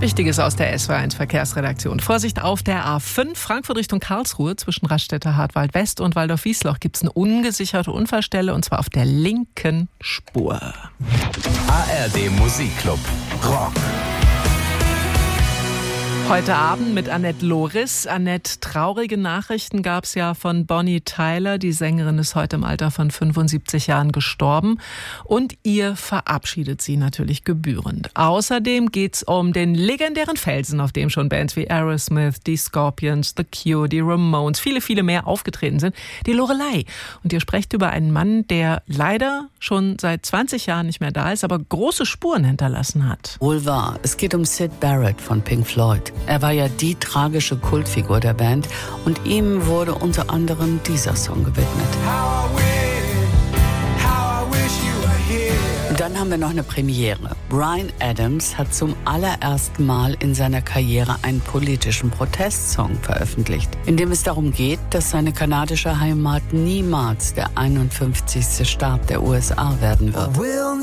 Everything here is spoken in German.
Wichtiges aus der SW1 Verkehrsredaktion. Vorsicht auf der A5 Frankfurt Richtung Karlsruhe zwischen Raststätter Hartwald West und Waldorf-Wiesloch gibt es eine ungesicherte Unfallstelle und zwar auf der linken Spur. ARD Musikclub Rock. Heute Abend mit Annette Loris. Annette, traurige Nachrichten gab es ja von Bonnie Tyler. Die Sängerin ist heute im Alter von 75 Jahren gestorben. Und ihr verabschiedet sie natürlich gebührend. Außerdem geht es um den legendären Felsen, auf dem schon Bands wie Aerosmith, die Scorpions, The Cure, die Ramones, viele, viele mehr aufgetreten sind. Die Loreley. Und ihr sprecht über einen Mann, der leider schon seit 20 Jahren nicht mehr da ist, aber große Spuren hinterlassen hat. Wohl wahr. Es geht um Syd Barrett von Pink Floyd. Er war ja die tragische Kultfigur der Band und ihm wurde unter anderem dieser Song gewidmet. Und dann haben wir noch eine Premiere. Bryan Adams hat zum allerersten Mal in seiner Karriere einen politischen Protestsong veröffentlicht, in dem es darum geht, dass seine kanadische Heimat niemals der 51. Staat der USA werden wird.